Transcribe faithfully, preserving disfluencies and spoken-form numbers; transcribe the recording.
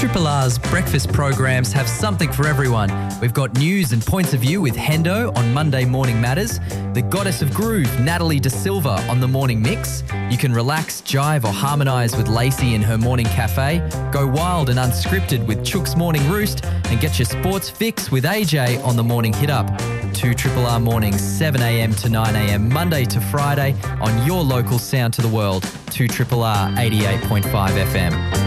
Triple R's breakfast programs have something for everyone. We've got news and points of view with Hendo on Monday Morning Matters, the goddess of groove, Natalie De Silva, on the Morning Mix. You can relax, jive or harmonise with Lacey in her morning cafe, go wild and unscripted with Chook's Morning Roost, and get your sports fix with A J on the Morning Hit Up. two Triple R mornings, seven a.m. to nine a.m. Monday to Friday on your local sound to the world, two Triple R eighty-eight point five F M.